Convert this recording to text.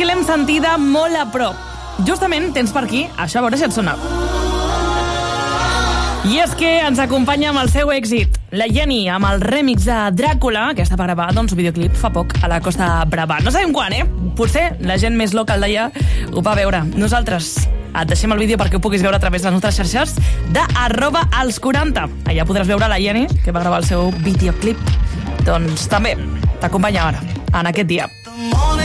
que l'hem sentida molt a prop. Justament tens per aquí, això a veure si et sona. I és que ens acompanya amb el seu èxit la Jenny, amb el remix de Dràcula, que està per gravar un videoclip fa poc a la Costa Brava. No sabem quan, Potser la gent més local d'allà ho va veure. Nosaltres et deixem el vídeo perquè ho puguis veure a través de les nostres xarxes de @als40. Allà podràs veure la Jenny, que va gravar el seu videoclip. Doncs també t'acompanya ara, en aquest dia.